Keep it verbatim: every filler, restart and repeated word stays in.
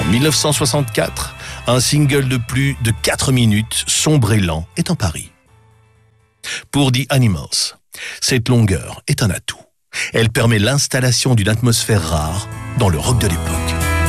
mille neuf cent soixante-quatre, un single de plus de quatre minutes, sombre et lent, est en Paris. Pour The Animals, cette longueur est un atout. Elle permet l'installation d'une atmosphère rare dans le rock de l'époque.